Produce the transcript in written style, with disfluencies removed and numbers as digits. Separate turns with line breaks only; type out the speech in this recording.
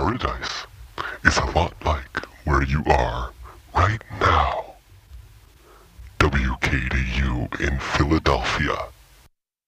paradise is a lot like where you are right now. WKDU in Philadelphia.